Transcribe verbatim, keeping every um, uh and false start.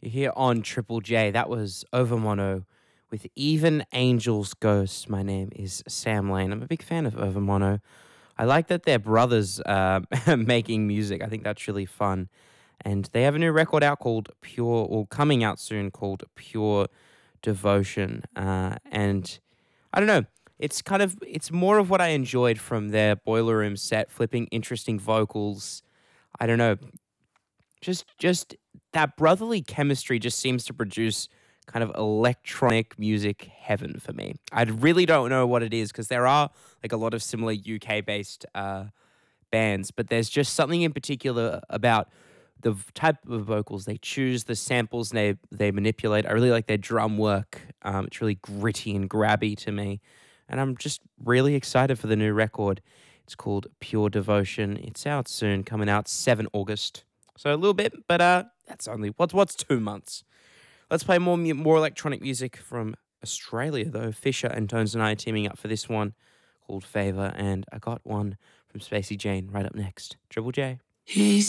here on Triple J. That was Overmono with Even Angels Ghost. My name is Sam Lane. I'm a big fan of Overmono. I like that they're brothers uh, making music. I think that's really fun. And they have a new record out called Pure, or coming out soon, called Pure Devotion. Uh, and I don't know. It's kind of, it's more of what I enjoyed from their Boiler Room set, flipping interesting vocals. I don't know. Just, just that brotherly chemistry just seems to produce kind of electronic music heaven for me. I really don't know what it is because there are like a lot of similar U K-based uh, bands, but there's just something in particular about the v- type of vocals they choose, the samples they they manipulate. I really like their drum work. Um, it's really gritty and grabby to me, and I'm just really excited for the new record. It's called Pure Devotion. It's out soon, coming out seventh of August. So a little bit, but uh, that's only what's what's two months. Let's play more mu- more electronic music from Australia though. Fisher and Tones and I are teaming up for this one called Favor, and I got one from Spacey Jane right up next. Triple J. He